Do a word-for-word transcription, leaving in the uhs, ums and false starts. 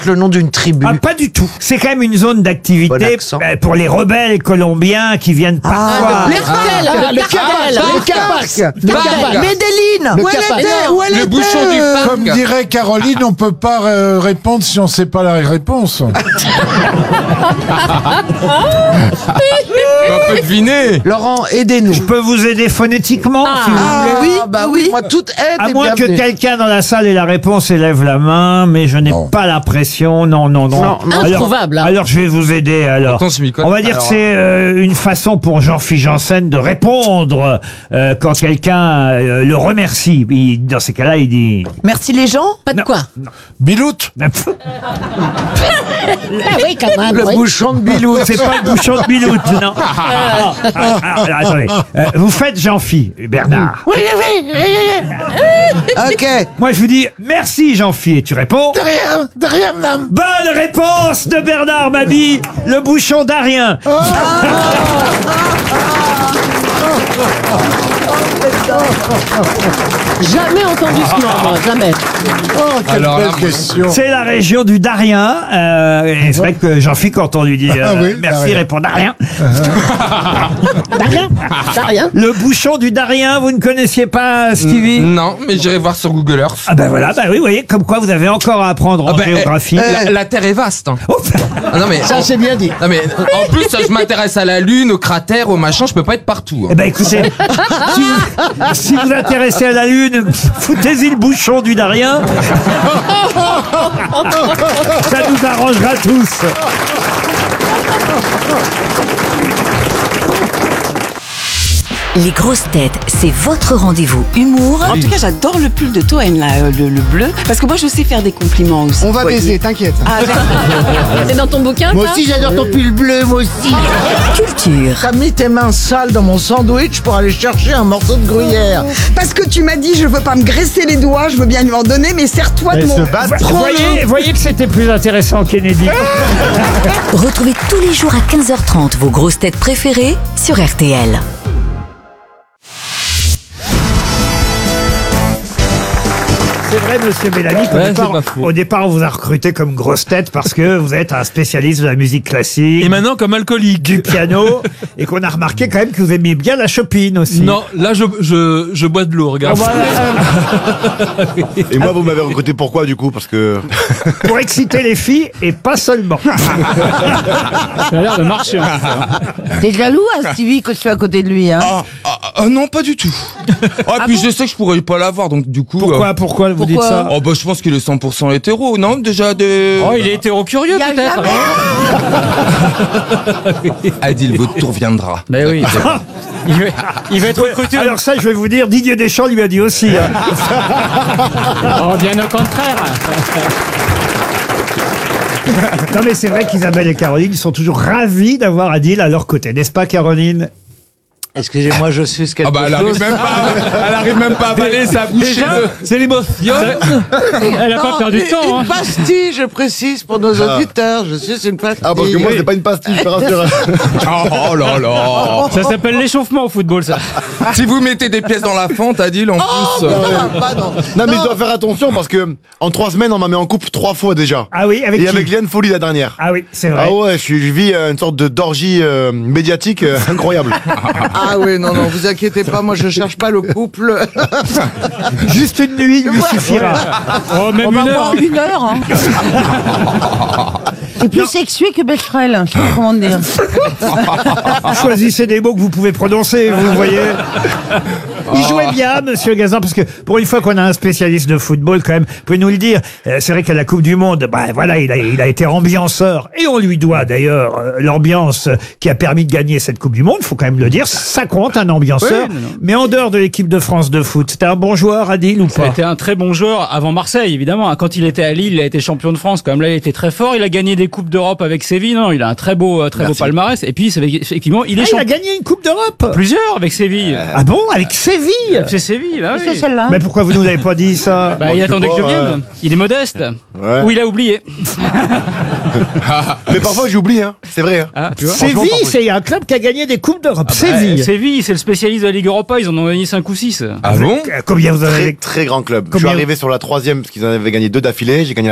le nom d'une tribu. Ah, pas du tout. C'est quand même une zone d'activité euh, pour les rebelles colombiens qui viennent parfois. Les rebelles, le Caparc, le Caparc, le Caparc. Medellin. Le Où elle Caparc. était, où elle Le était bouchon du euh, parc. Comme dirait Caroline, on peut pas euh, répondre si on sait pas la réponse. On peut deviner. Laurent, aidez-nous. Je peux vous aider phonétiquement si vous Ah, voulez. oui, bah oui. Moi, toute aide À est moins que bienvenue. quelqu'un dans la salle ait la réponse et lève la main, mais je n'ai Non. pas la pression. Non, non, non. Non, non. Alors- Introuvable, hein. Alors, je vais vous aider. Alors, Pourtant, je m'y connais. on va dire Alors, que c'est euh, une façon pour Jean-Philippe Janssen de répondre euh, quand quelqu'un euh, le remercie. Il- dans ces cas-là, il dit. Merci les gens. Pas de Non. quoi. Biloute. Ah oui, quand même. Le oui. bouchon de Bilou. C'est pas le bouchon de Biloute, non. Ah, ah, ah, attendez. Euh, vous faites Jean-Philippe, Bernard. Oui, oui, oui, oui. Ok. Moi, je vous dis merci, Jean-Philippe. Et tu réponds. De rien, de rien, madame. Bonne réponse de Bernard Mabie, le bouchon d'Arien. Jamais entendu ce nom, moi, jamais. Oh, quelle Alors belle là, question. C'est la région du Darien. Euh, et c'est vrai que Jean-Philippe, quand on lui dit euh, Ah oui, merci, Darien. répond Darien. T'as rien. T'as rien. Le bouchon du Darien, vous ne connaissiez pas, Stevie? Non, mais j'irai voir sur Google Earth. Ah ben voilà, bah oui, vous voyez, comme quoi vous avez encore à apprendre en Ah bah, géographie. eh, la, la Terre est vaste. hein. Oh, Ah non mais, Ça, c'est bien dit. non mais en plus je m'intéresse à la Lune, aux cratères, aux machins, je peux pas être partout. eh hein. ben écoutez, si vous, si vous intéressez à la Lune, foutez-y le bouchon du Darien. Ça nous arrangera tous. Les grosses têtes, c'est votre rendez-vous humour En tout cas, j'adore le pull de Toen, là, euh, le, le bleu, parce que moi, je sais faire des compliments aussi. On va Ouais. baiser, t'inquiète. Ah, d'accord. C'est dans ton bouquin, Moi ça aussi, j'adore ton pull bleu, moi aussi. culture. T'as mis tes mains sales dans mon sandwich pour aller chercher un morceau de gruyère. Parce que tu m'as dit, je veux pas me graisser les doigts, je veux bien lui en donner, mais serre-toi de Elle mon... se bat. Vous voyez, voyez que c'était plus intéressant, Kennedy. Retrouvez tous les jours à quinze heures trente vos grosses têtes préférées sur R T L. C'est vrai, monsieur Bellamy, qu'au Ouais, départ, c'est pas faux. au départ, on vous a recruté comme grosse tête parce que vous êtes un spécialiste de la musique classique, Et maintenant comme alcoolique. du piano, et qu'on a remarqué quand même que vous aimiez bien la Chopin aussi. Non, là je, je, je bois de l'eau, regarde. Et moi, vous m'avez recruté pourquoi, du coup? Parce que... Pour exciter les filles, et pas seulement. Ça a l'air de marcher. en fait, hein. T'es jaloux, hein, Stevie, que je suis à côté de lui, hein? Ah, ah, ah, non, pas du tout. Ah, puis je sais que je pourrais pas l'avoir, donc du coup. Pourquoi, euh, pourquoi vous dites ça? Oh bah je pense qu'il est cent pour cent hétéro, non? Déjà de. Oh, il est hétéro-curieux Y a peut-être. jamais- Adil, votre tour viendra. Ben oui. Il va, il va être recruté. Alors ça, je vais vous dire, Didier Deschamps lui a dit aussi. hein. Oh, bien au contraire. Non mais c'est vrai qu'Isabelle et Caroline sont toujours ravis d'avoir Adil à leur côté, n'est-ce pas, Caroline? Excusez-moi, je suis ce quelque Ah bah elle arrive chose. même pas, elle arrive même pas à avaler sa bouchée de. C'est l'émotion. Elle a pas Non, perdu de une- temps. Une Hein. pastille, je précise, pour nos auditeurs. Je suis une pastille. Ah, parce que moi, c'est pas une pastille, je te rassure. Oh là là. Ça s'appelle l'échauffement au football, ça. Si vous mettez des pièces dans la fente, Adil, en plus. euh, Non, pas non. Non, mais je dois faire attention parce que en trois semaines, on m'a mis en couple trois fois déjà. Ah oui, avec Et qui? avec Liane Folie la dernière. Ah oui, c'est vrai. Ah ouais, je, suis- je vis euh, une sorte de d'orgie euh, médiatique euh, incroyable. Ah oui, non, non, vous inquiétez pas, moi je cherche pas le couple. Juste une nuit lui suffira. Oh, même On va une voir heure. une heure. Hein. Et plus sexué que Becherel, je sais pas comment dire. Choisissez des mots que vous pouvez prononcer, vous voyez. Il jouait bien, monsieur Gazan, parce que pour une fois qu'on a un spécialiste de football, quand même, vous pouvez nous le dire. euh, C'est vrai qu'à la Coupe du Monde, bah voilà, il a, il a été ambianceur, et on lui doit d'ailleurs euh, l'ambiance qui a permis de gagner cette Coupe du Monde. Faut quand même le dire, ça compte un ambianceur. Oui, non, non. Mais en dehors de l'équipe de France de foot, c'était un bon joueur, Adil, ou Ça a pas? été un très bon joueur avant Marseille, évidemment. Quand il était à Lille, il a été champion de France. Quand même, là, il était très fort. Il a gagné des coupes d'Europe avec Séville. Non, il a un très beau, euh, très beau palmarès. Et puis, c'est- effectivement, il est Ah, il a champion. gagné une Coupe d'Europe. Plusieurs avec Séville. Ah bon, avec Séville? C'est Séville, bah oui. C'est celle-là. Mais pourquoi vous nous avez pas dit ça? Bah, il attendait que je pas, vienne. Il est modeste. Ouais. Ou il a oublié. Mais parfois, j'oublie, hein. C'est vrai. Hein. Ah, tu vois. Franchement, Séville, parfois- c'est un club qui a gagné des Coupes d'Europe. Bah, Séville. Séville, c'est le spécialiste de la Ligue Europa. Ils en ont gagné cinq ou six. Ah bon? Euh, Combien vous en Très, avez? très grand club. Je Combien- suis arrivé sur la troisième parce qu'ils en avaient gagné deux d'affilée. J'ai gagné